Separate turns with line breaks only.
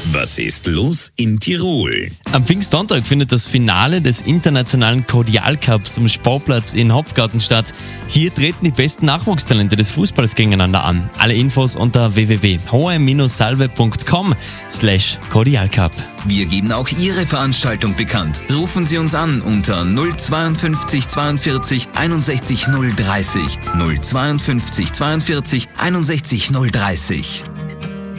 Was ist los in Tirol?
Am Pfingstsonntag findet das Finale des internationalen Cordial Cups am Sportplatz in Hopfgarten statt. Hier treten die besten Nachwuchstalente des Fußballs gegeneinander an. Alle Infos unter www.hohem-salve.com/Cordialcup.
Wir geben auch Ihre Veranstaltung bekannt. Rufen Sie uns an unter 052 42 61 030. 052 42 61 030.